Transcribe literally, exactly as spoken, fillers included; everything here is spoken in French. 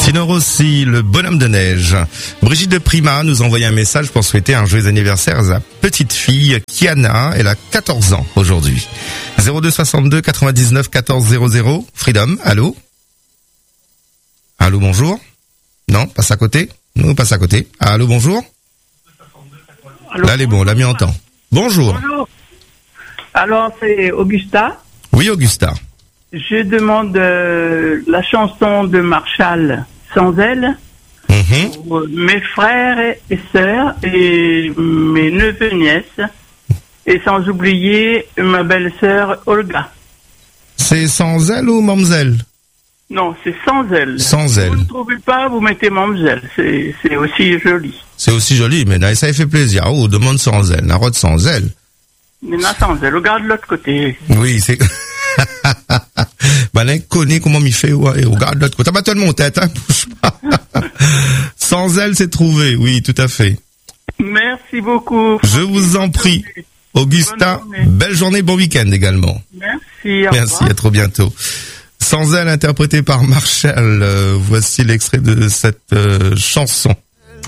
Tino Rossi, le bonhomme de neige. Brigitte de Prima nous envoie un message pour souhaiter un joyeux anniversaire à sa petite fille Kiana. Elle a quatorze ans aujourd'hui. zéro deux soixante-deux quatre-vingt-dix-neuf quatorze zéro zéro. Freedom, allô? Allô, bonjour? Non, passe à côté? Non, passe à côté. Allô, bonjour? Allô, là, elle est bon, là, m'y entend. Bonjour. Bonjour. Alors, c'est Augusta. Oui, Augusta. Je demande euh, la chanson de Marshall, Sans elle, Mm-hmm. pour euh, mes frères et sœurs et mes neveux et nièces. Et sans oublier ma belle-sœur Olga. C'est sans elle ou mamzelle? Non, c'est sans elle. Sans elle. Vous ne trouvez pas, vous mettez mamzelle. C'est, c'est aussi joli. C'est aussi joli, mais là, ça fait plaisir. Oh, demande sans elle. Narod sans elle. Mais non, sans elle. Regarde de l'autre côté. Oui, c'est... Ben, là, connaît comment m'y fait, ouais, regarde de l'autre côté. T'as pas tellement mon tête, hein, bouge pas. Sans elle, c'est trouvé. Oui, tout à fait. Merci beaucoup. Je vous en prie. Augusta, Bonne journée. belle journée, bon week-end également. Merci. Au Merci, revoir. à trop bientôt. Sans elle, interprétée par Marshall, euh, voici l'extrait de cette euh, chanson.